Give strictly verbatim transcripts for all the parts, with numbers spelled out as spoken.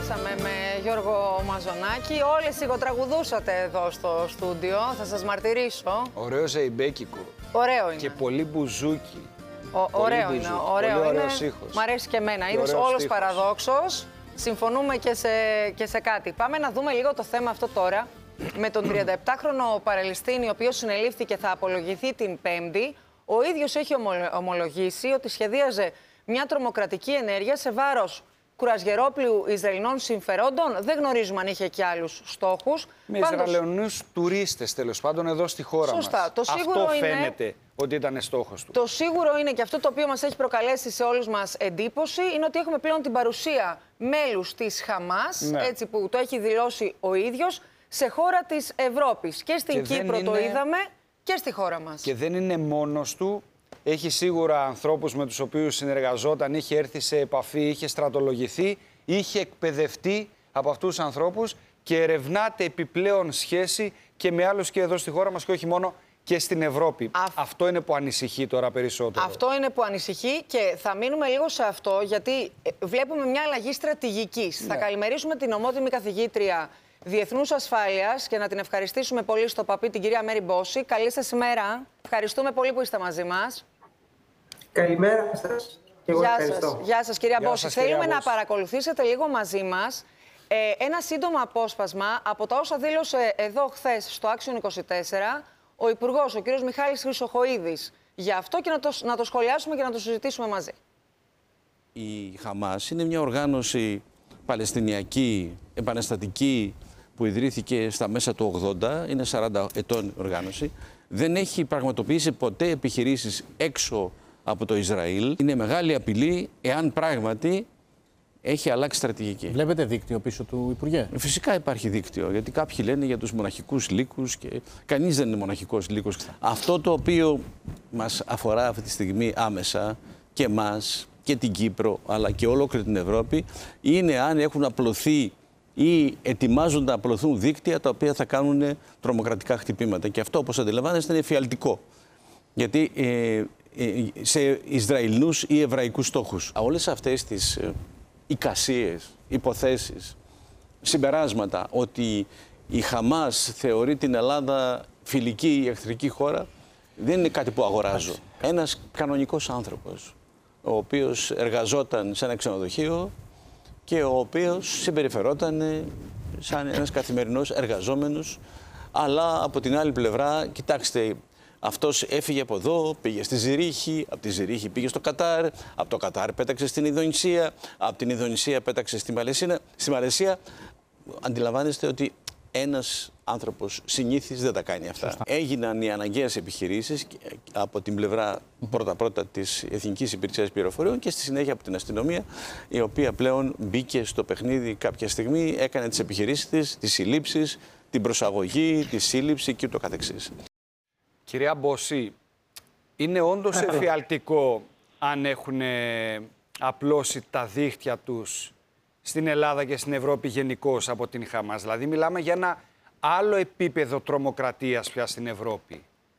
Επιστρέψαμε με Γιώργο Μαζονάκη. Όλες σιγοτραγουδούσατε εδώ στο στούντιο, θα σας μαρτυρήσω. Ωραίο ζεϊμπέκικο. Ωραίο είναι. Και πολύ μπουζούκι. Ο, πολύ ωραίο μπουζούκι. είναι. Ωραίο πολύ είναι. ωραίος ήχος. Μ' αρέσει και εμένα. Είναι ωραίος όλος ήχος. παραδόξος. Συμφωνούμε και σε, και σε κάτι. Πάμε να δούμε λίγο το θέμα αυτό τώρα. Με τον τριανταεπτάχρονο Παρελιστίνη, ο οποίος συνελήφθη και θα απολογηθεί την Πέμπτη. Ο ίδιος έχει ομολογήσει ότι σχεδίαζε μια τρομοκρατική ενέργεια σε βάρος κουρασγερόπλοιου Ισραηλινών συμφερόντων. Δεν γνωρίζουμε αν είχε και άλλους στόχους. Με Πάντως... Ισραηλινούς τουρίστες, τέλος πάντων, εδώ στη χώρα Σωστά. μας. Το σίγουρο αυτό είναι... φαίνεται ότι ήταν στόχος του. Το σίγουρο είναι, και αυτό το οποίο μας έχει προκαλέσει σε όλους μας εντύπωση, είναι ότι έχουμε πλέον την παρουσία μέλους της Χαμάς, ναι. έτσι που το έχει δηλώσει ο ίδιος, σε χώρα της Ευρώπης. Και στην και Κύπρο είναι... το είδαμε και στη χώρα μας. Και δεν είναι μόνος του. Έχει σίγουρα ανθρώπους με τους οποίους συνεργαζόταν, είχε έρθει σε επαφή, είχε στρατολογηθεί, είχε εκπαιδευτεί από αυτούς τους ανθρώπους και ερευνάται επιπλέον σχέση και με άλλους και εδώ στη χώρα μας και όχι μόνο και στην Ευρώπη. Α... Αυτό είναι που ανησυχεί τώρα περισσότερο. Αυτό είναι που ανησυχεί και θα μείνουμε λίγο σε αυτό, γιατί βλέπουμε μια αλλαγή στρατηγικής. Ναι. Θα καλημερίσουμε την ομότιμη καθηγήτρια Διεθνούς Ασφάλειας και να την ευχαριστήσουμε πολύ στο παπί, την κυρία Μέρη Μπόση. Καλή σας ημέρα. Ευχαριστούμε πολύ που είστε μαζί μας. Καλημέρα σας. Και εγώ Γεια ευχαριστώ. σας. Γεια σας, κυρία Γεια Μπόση. σας, Θέλουμε κυρία να Μπόση. παρακολουθήσετε λίγο μαζί μας ε, ένα σύντομο απόσπασμα από τα όσα δήλωσε εδώ χθες στο Άξιον είκοσι τέσσερα ο Υπουργός, ο κύριος Μιχάλης Χρυσοχοΐδης. Γι' αυτό και να το, να το σχολιάσουμε και να το συζητήσουμε μαζί. Η Χαμάς είναι μια οργάνωση παλαιστινιακή, επαναστατική, που ιδρύθηκε στα μέσα του ογδόντα, είναι σαράντα ετών οργάνωση. Δεν έχει πραγματοποιήσει ποτέ επιχειρήσεις έξω από το Ισραήλ. Είναι μεγάλη απειλή εάν πράγματι έχει αλλάξει στρατηγική. Βλέπετε δίκτυο πίσω του Υπουργέ? Φυσικά υπάρχει δίκτυο, γιατί κάποιοι λένε για τους μοναχικούς λύκους και κανείς δεν είναι μοναχικός λύκος. Αυτό το οποίο μας αφορά αυτή τη στιγμή άμεσα και εμάς και την Κύπρο αλλά και ολόκληρη την Ευρώπη είναι αν έχουν απλωθεί ή ετοιμάζονται να απλωθούν δίκτυα τα οποία θα κάνουν τρομοκρατικά χτυπήματα. Και αυτό, όπως αντιλαμβάνεστε, είναι εφιαλτικό. Γιατί ε, ε, σε Ισραηλινούς ή εβραϊκούς στόχους. Όλες αυτές τις ε, εικασίες, υποθέσεις, συμπεράσματα ότι η Χαμάς θεωρεί την Ελλάδα φιλική ή εχθρική χώρα, δεν είναι κάτι που αγοράζω. Ένας κανονικός άνθρωπος, ο οποίος εργαζόταν σε ένα ξενοδοχείο και ο οποίος συμπεριφερόταν σαν ένας καθημερινός εργαζόμενος, αλλά από την άλλη πλευρά, κοιτάξτε, αυτός έφυγε από εδώ, πήγε στη Ζηρίχη, από τη Ζηρίχη πήγε στο Κατάρ, από το Κατάρ πέταξε στην Ινδονησία, από την Ινδονησία πέταξε στη Μαλαισία. Στη Μαλαισία αντιλαμβάνεστε ότι ένας άνθρωπος συνήθις δεν τα κάνει αυτά. Σωστά. Έγιναν οι αναγκαίες επιχειρήσεις από την πλευρά πρώτα-πρώτα της Εθνικής Υπηρεσίας Πληροφοριών και στη συνέχεια από την αστυνομία, η οποία πλέον μπήκε στο παιχνίδι κάποια στιγμή, έκανε τις επιχειρήσεις της, τις συλλήψεις, την προσαγωγή, τη σύλληψη και ούτω καθεξής. Κυρία Μπόση, είναι όντως εφιαλτικό αν έχουν απλώσει τα δίχτυα τους στην Ελλάδα και στην Ευρώπη γενικώς από την Χαμάς? Δηλαδή μιλάμε για ένα άλλο επίπεδο τρομοκρατίας πια στην Ευρώπη.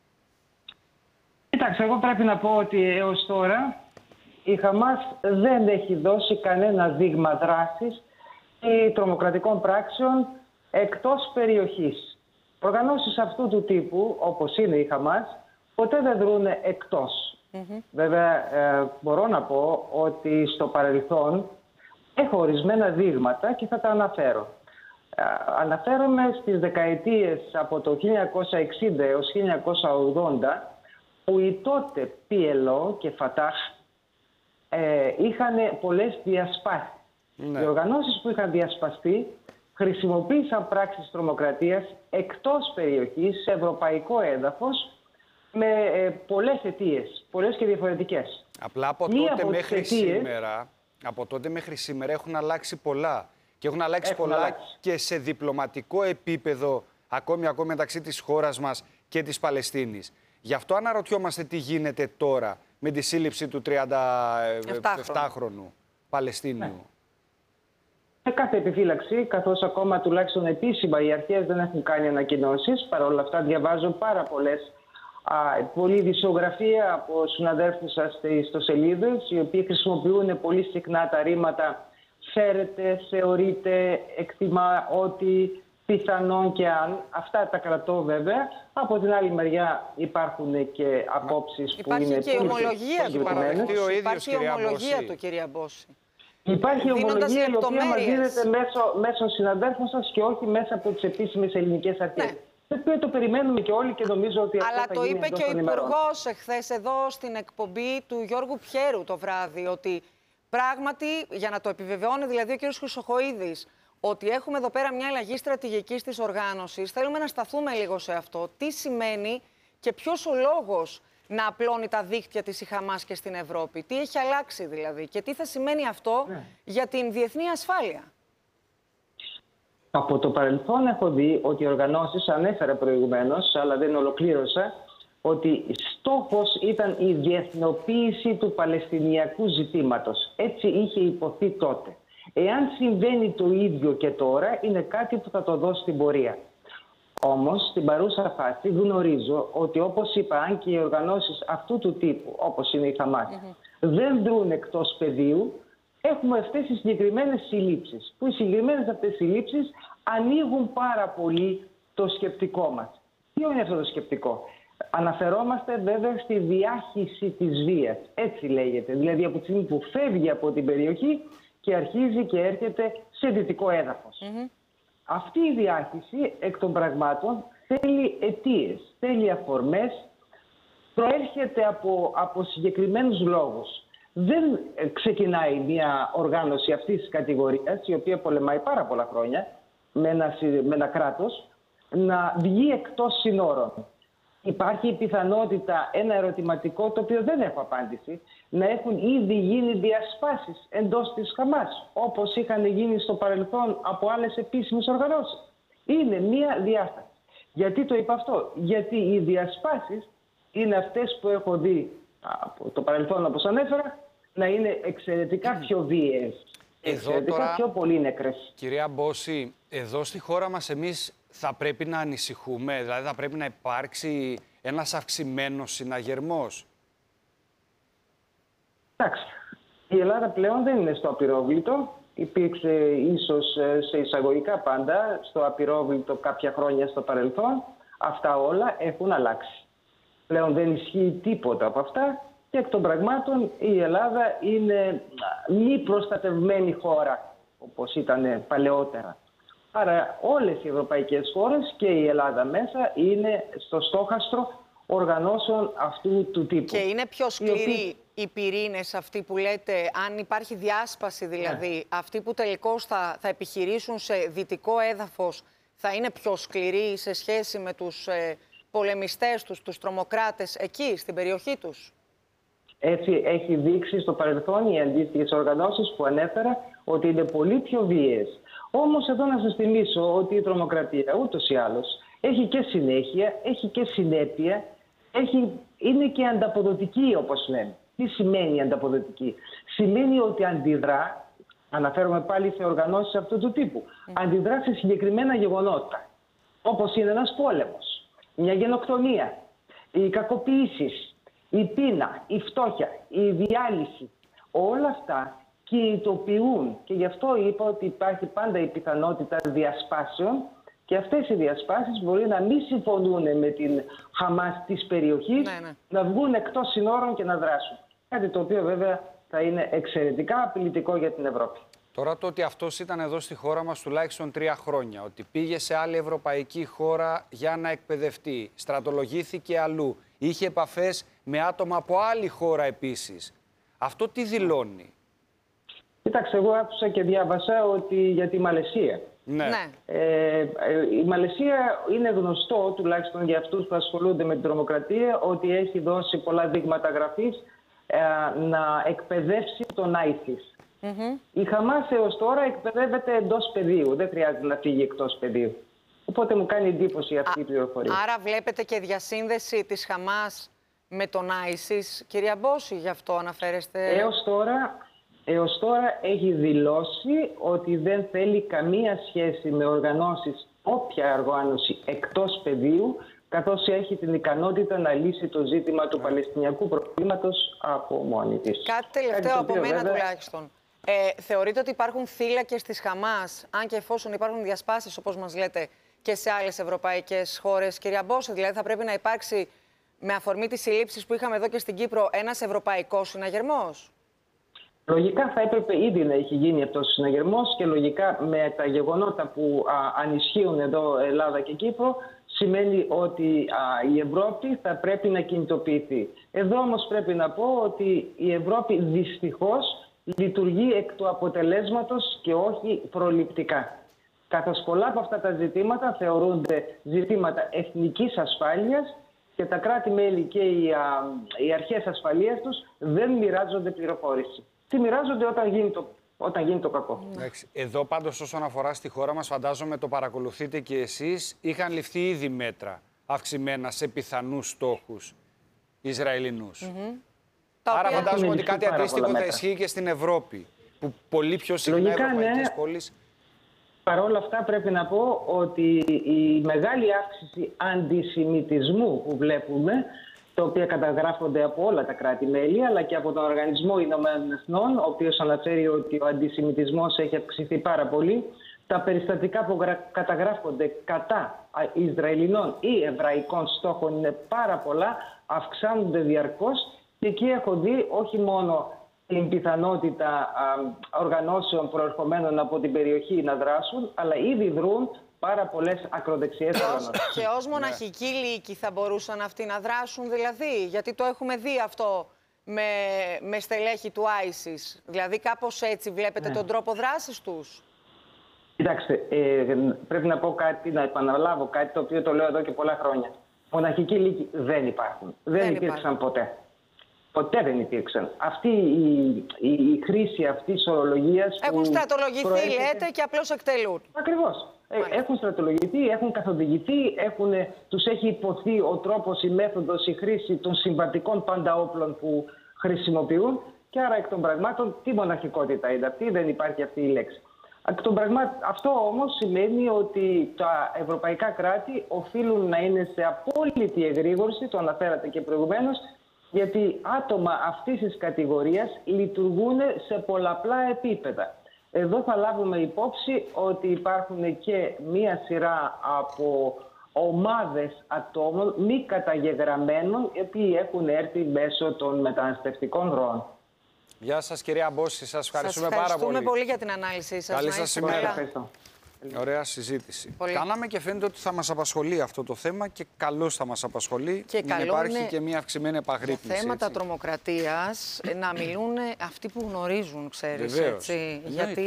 Κοιτάξτε, εγώ πρέπει να πω ότι έως τώρα η Χαμάς δεν έχει δώσει κανένα δείγμα δράσης ή τρομοκρατικών πράξεων εκτός περιοχής. Οργανώσεις αυτού του τύπου, όπως είναι η Χαμάς, ποτέ δεν δρούν εκτός. Mm-hmm. Βέβαια, ε, μπορώ να πω ότι στο παρελθόν έχω ορισμένα δείγματα και θα τα αναφέρω. Ε, αναφέρομαι στις δεκαετίες από το χίλια εννιακόσια εξήντα έως χίλια εννιακόσια ογδόντα, που οι τότε πι ελ ο και Φατάχ ε, είχαν πολλές διασπάσεις. Ναι. Οι οργανώσεις που είχαν διασπαστεί χρησιμοποίησαν πράξεις τρομοκρατίας εκτός περιοχής, σε ευρωπαϊκό έδαφος, με ε, πολλές αιτίες, πολλές και διαφορετικές. Απλά από Μία τότε από μέχρι αιτίες... σήμερα, από τότε μέχρι σήμερα έχουν αλλάξει πολλά. Και έχουν αλλάξει έχουν πολλά αλλάξει. και σε διπλωματικό επίπεδο, ακόμη, ακόμη μεταξύ της χώρας μας και της Παλαιστίνης. Γι' αυτό αναρωτιόμαστε τι γίνεται τώρα με τη σύλληψη του τριανταεπτάχρονου Παλαιστίνιου. Ναι. Σε κάθε επιφύλαξη, καθώς ακόμα τουλάχιστον επίσημα οι αρχές δεν έχουν κάνει ανακοινώσεις. Παρ' όλα αυτά διαβάζω πάρα πολλές, α, πολλή δισογραφία από συναδέλφους σας στις ιστοσελίδες, οι οποίοι χρησιμοποιούν πολύ συχνά τα ρήματα ξέρετε, θεωρείτε, εκτιμά ότι πιθανόν και αν. Αυτά τα κρατώ βέβαια. Από την άλλη μεριά υπάρχουν και απόψεις που υπάρχει είναι... Και η ομολογία του παραδεκτή. Υπάρχει η ομολογία του, κυρία Μπόση. Υπάρχει ομολογία η οποία μας δίνεται μέσω, μέσω συναδέλφων σας και όχι μέσα από τις επίσημες ελληνικές αρχές. Ναι. Το οποίο το περιμένουμε και όλοι και νομίζω ότι αυτό Αλλά θα το γίνει είπε και ο Υπουργός εχθές εδώ στην εκπομπή του Γιώργου Πιέρου το βράδυ, ότι πράγματι, για να το επιβεβαιώνει δηλαδή ο κ. Χρυσοχοΐδης, ότι έχουμε εδώ πέρα μια αλλαγή στρατηγικής της οργάνωσης. Θέλουμε να σταθούμε λίγο σε αυτό. Τι σημαίνει και ποιος ο λόγος να απλώνει τα δίκτυα της η Χαμάς και στην Ευρώπη. Τι έχει αλλάξει δηλαδή και τι θα σημαίνει αυτό ναι. για την διεθνή ασφάλεια. Από το παρελθόν έχω δει ότι οι οργανώσεις, ανέφερα προηγουμένως, αλλά δεν ολοκλήρωσα, ότι στόχος ήταν η διεθνοποίηση του Παλαιστινιακού ζητήματος. Έτσι είχε υποθεί τότε. Εάν συμβαίνει το ίδιο και τώρα, είναι κάτι που θα το δω στην πορεία. Όμως, στην παρούσα φάση γνωρίζω ότι, όπως είπα, αν και οι οργανώσεις αυτού του τύπου, όπως είναι η Χαμάς, mm-hmm. δεν δρούν εκτός πεδίου, έχουμε αυτές τις συγκεκριμένες συλλήψεις. Που οι συγκεκριμένες αυτές συλλήψεις ανοίγουν πάρα πολύ το σκεπτικό μας. Ποιο είναι αυτό το σκεπτικό? Αναφερόμαστε βέβαια στη διάχυση της βίας. Έτσι λέγεται. Δηλαδή από τη στιγμή που φεύγει από την περιοχή και αρχίζει και έρχεται σε δυτικό έδαφος. Mm-hmm. Αυτή η διάχυση εκ των πραγμάτων θέλει αιτίες, θέλει αφορμές, προέρχεται από, από συγκεκριμένους λόγους. Δεν ξεκινάει μια οργάνωση αυτής της κατηγορίας, η οποία πολεμάει πάρα πολλά χρόνια με ένα, με ένα κράτος, να βγει εκτός συνόρων. Υπάρχει η πιθανότητα, ένα ερωτηματικό το οποίο δεν έχω απάντηση, να έχουν ήδη γίνει διασπάσεις εντός της Χαμάς, όπως είχαν γίνει στο παρελθόν από άλλες επίσημες οργανώσεις. Είναι μία διάσταση. Γιατί το είπα αυτό? Γιατί οι διασπάσεις είναι αυτές που έχω δει από το παρελθόν, όπως ανέφερα, να είναι εξαιρετικά πιο βίαιες. Εξαιρετικά τώρα, πιο πολύ νεκρές. Κυρία Μπόση, εδώ στη χώρα μας εμείς θα πρέπει να ανησυχούμε, δηλαδή θα πρέπει να υπάρξει ένας αυξημένος συναγερμός. Εντάξει, η Ελλάδα πλέον δεν είναι στο απειρόβλητο. Υπήρξε ίσως σε εισαγωγικά πάντα στο απειρόβλητο κάποια χρόνια στο παρελθόν. Αυτά όλα έχουν αλλάξει. Πλέον δεν ισχύει τίποτα από αυτά και εκ των πραγμάτων η Ελλάδα είναι μη προστατευμένη χώρα όπως ήταν παλαιότερα. Άρα όλες οι ευρωπαϊκές χώρες και η Ελλάδα μέσα είναι στο στόχαστρο οργανώσεων αυτού του τύπου. Και είναι πιο σκληροί οι, οποίοι... οι πυρήνες αυτοί που λέτε, αν υπάρχει διάσπαση δηλαδή, ναι. αυτοί που τελικώς θα, θα επιχειρήσουν σε δυτικό έδαφος θα είναι πιο σκληροί σε σχέση με τους ε, πολεμιστές τους, τους τρομοκράτες εκεί, στην περιοχή τους. Έτσι έχει δείξει στο παρελθόν οι αντίστοιχες οργανώσεις που ανέφερα ότι είναι πολύ πιο βίαιες. Όμως εδώ να σας θυμίσω ότι η τρομοκρατία ούτως ή άλλως έχει και συνέχεια, έχει και συνέπεια, έχει, είναι και ανταποδοτική όπως λέμε. Τι σημαίνει ανταποδοτική? Σημαίνει ότι αντιδρά, αναφέρομαι πάλι σε οργανώσεις αυτού του τύπου, mm. αντιδρά σε συγκεκριμένα γεγονότα. Όπως είναι ένας πόλεμος, μια γενοκτονία, οι κακοποιήσεις, η πείνα, η φτώχεια, η διάλυση. Όλα αυτά κινητοποιούν και γι' αυτό είπα ότι υπάρχει πάντα η πιθανότητα διασπάσεων και αυτές οι διασπάσεις μπορεί να μην συμφωνούν με την Χαμάς της περιοχής, ναι, ναι. να βγουν εκτός συνόρων και να δράσουν. Κάτι το οποίο βέβαια θα είναι εξαιρετικά απειλητικό για την Ευρώπη. Τώρα το ότι αυτός ήταν εδώ στη χώρα μας τουλάχιστον τρία χρόνια, ότι πήγε σε άλλη ευρωπαϊκή χώρα για να εκπαιδευτεί, στρατολογήθηκε αλλού, είχε επαφές με άτομα από άλλη χώρα επίσης. Αυτό τι δηλώνει? Κοιτάξτε, εγώ άκουσα και διάβασα ότι για τη Μαλαισία. Ναι. Ε, η Μαλαισία είναι γνωστό, τουλάχιστον για αυτούς που ασχολούνται με την τρομοκρατία, ότι έχει δώσει πολλά δείγματα γραφής ε, να εκπαιδεύσει τον άισις. Mm-hmm. Η Χαμάς έως τώρα εκπαιδεύεται εντός πεδίου, δεν χρειάζεται να φύγει εκτός πεδίου. Οπότε μου κάνει εντύπωση αυτή Α, η πληροφορία. Άρα βλέπετε και διασύνδεση της Χαμάς με τον άισις, κυρία Μπόση, γι' αυτό αναφέρεστε? Έως τώρα... Έως τώρα έχει δηλώσει ότι δεν θέλει καμία σχέση με οργανώσεις, όποια οργάνωση εκτός πεδίου, καθώς έχει την ικανότητα να λύσει το ζήτημα του Παλαιστινιακού προβλήματος από μόνη της. Κάτι τελευταίο από μένα βέβαια... τουλάχιστον. Ε, θεωρείτε ότι υπάρχουν θύλακες της Χαμάς, αν και εφόσον υπάρχουν διασπάσεις, όπως μας λέτε, και σε άλλες ευρωπαϊκές χώρες, κυρία Μπόσε, δηλαδή θα πρέπει να υπάρξει, με αφορμή τις συλλήψεις που είχαμε εδώ και στην Κύπρο, ένας ευρωπαϊκός συναγερμός? Λογικά θα έπρεπε ήδη να έχει γίνει αυτός ο συναγερμός και λογικά με τα γεγονότα που α, ανισχύουν εδώ Ελλάδα και Κύπρο, σημαίνει ότι α, η Ευρώπη θα πρέπει να κινητοποιηθεί. Εδώ όμως πρέπει να πω ότι η Ευρώπη δυστυχώς λειτουργεί εκ του αποτελέσματος και όχι προληπτικά. Καθώς πολλά από αυτά τα ζητήματα θεωρούνται ζητήματα εθνικής ασφάλειας και τα κράτη-μέλη και οι, α, οι αρχές ασφαλείας τους δεν μοιράζονται πληροφόρηση. Τι μοιράζονται όταν γίνει το, όταν γίνει το κακό. Εντάξει. Εδώ πάντως όσον αφορά στη χώρα μας, φαντάζομαι το παρακολουθείτε και εσείς, είχαν ληφθεί ήδη μέτρα αυξημένα σε πιθανούς στόχους Ισραηλινούς. Mm-hmm. Άρα φαντάζομαι ότι κάτι αντίστοιχο θα ισχύει και στην Ευρώπη, που πολύ πιο συχνά Λογικά, ευρωπαϊκές ναι. πόλεις... Παρ' όλα αυτά πρέπει να πω ότι η μεγάλη αύξηση αντισημιτισμού που βλέπουμε, τα οποία καταγράφονται από όλα τα κράτη-μέλη, αλλά και από τον Οργανισμό Ηνωμένων Εθνών, ο οποίος αναφέρει ότι ο αντισημιτισμός έχει αυξηθεί πάρα πολύ, τα περιστατικά που καταγράφονται κατά Ισραηλινών ή Εβραϊκών στόχων είναι πάρα πολλά, αυξάνονται διαρκώς και εκεί έχω δει όχι μόνο την πιθανότητα α, οργανώσεων προερχομένων από την περιοχή να δράσουν, αλλά ήδη δρούν πάρα πολλές ακροδεξιές οργανώσεις. Και ως μοναχικοί λύκοι θα μπορούσαν αυτοί να δράσουν, δηλαδή, γιατί το έχουμε δει αυτό με, με στελέχη του άισις. Δηλαδή κάπως έτσι βλέπετε ναι. τον τρόπο δράσης τους. Κοιτάξτε, ε, πρέπει να πω κάτι, να επαναλάβω κάτι το οποίο το λέω εδώ και πολλά χρόνια. Μοναχικοί λύκοι δεν υπάρχουν. Δεν, δεν υπήρξαν υπάρχουν. ποτέ. Ποτέ δεν υπήρξαν. Αυτή η, η, η χρήση αυτής της ορολογίας... Έχουν στρατολογηθεί, προέρχεται... λέτε, και απλώς εκτελούν. Ακριβώς. Ε, έχουν στρατολογηθεί, έχουν καθοδηγηθεί, έχουν, τους έχει υποθεί ο τρόπος, η μέθοδος, η χρήση των συμβατικών πάντα όπλων που χρησιμοποιούν και άρα εκ των πραγμάτων τι μοναχικότητα είναι αυτή, δεν υπάρχει αυτή η λέξη. Εκ των πραγμάτων, αυτό όμως σημαίνει ότι τα ευρωπαϊκά κράτη οφείλουν να είναι σε απόλυτη εγρήγορση, το αναφέρατε και προηγουμένως, γιατί άτομα αυτής της κατηγορίας λειτουργούν σε πολλαπλά επίπεδα. Εδώ θα λάβουμε υπόψη ότι υπάρχουν και μία σειρά από ομάδες ατόμων μη καταγεγραμμένων, οι οποίοι έχουν έρθει μέσω των μεταναστευτικών ροών. Γεια σας κυρία Μπόση, σας ευχαριστούμε, σας ευχαριστούμε πάρα πολύ. πολύ για την ανάλυση σας. Καλή σας ημέρα. Ωραία συζήτηση. Πολύ. Κάναμε και φαίνεται ότι θα μας απασχολεί αυτό το θέμα και καλώς θα μας απασχολεί. Και να υπάρχει και μια αυξημένη επαγρύπνηση. Για θέματα τρομοκρατίας να μιλούν αυτοί που γνωρίζουν, ξέρεις. Έτσι, γιατί...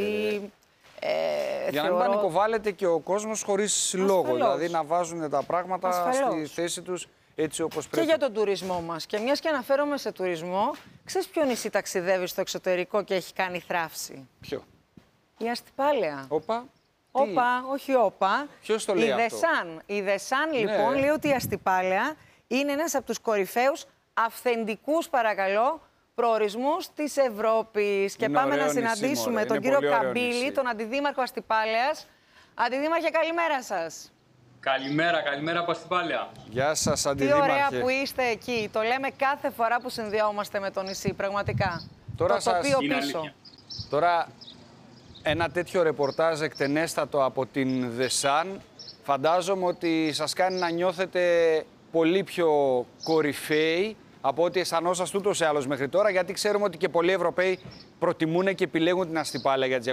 Ε, για θεωρώ... να μην πανικοβάλλεται και ο κόσμος χωρίς λόγο. Δηλαδή να βάζουν τα πράγματα Ασφαλώς. στη θέση τους έτσι όπως πρέπει. Και για τον τουρισμό μας. Και μιας και αναφέρομαι σε τουρισμό, ξέρεις ποιο νησί ταξιδεύει στο εξωτερικό και έχει κάνει θράψη? Ποιο? Η Αστυπάλαια. Όπα. Όπα, όχι όπα. Ποιος το λέει η αυτό? Δεσάν. Η Δεσάν, ναι. λοιπόν, λέει ότι η Αστυπάλαια είναι ένας από τους κορυφαίους αυθεντικούς, παρακαλώ, προορισμούς της Ευρώπης. Και είναι πάμε να συναντήσουμε νησί, τον είναι κύριο Καμπύλη, τον αντιδήμαρχο Αστυπάλαιας. Αντιδήμαρχε, καλημέρα σας. Καλημέρα, καλημέρα από Αστυπάλαια. Γεια σας, Τι αντιδήμαρχε. ωραία που είστε εκεί. Το λέμε κάθε φορά που συνδυόμαστε με το νησί, πραγματικά. Τώρα το σας... τοπίο είναι πίσω. αλήθεια. Τώρα, ένα τέτοιο ρεπορτάζ εκτενέστατο από την Δεσάν, φαντάζομαι ότι σας κάνει να νιώθετε πολύ πιο κορυφαίοι από ό,τι αισθανόσαστε ούτως ή άλλως μέχρι τώρα, γιατί ξέρουμε ότι και πολλοί Ευρωπαίοι προτιμούν και επιλέγουν την Αστυπάλαια για τις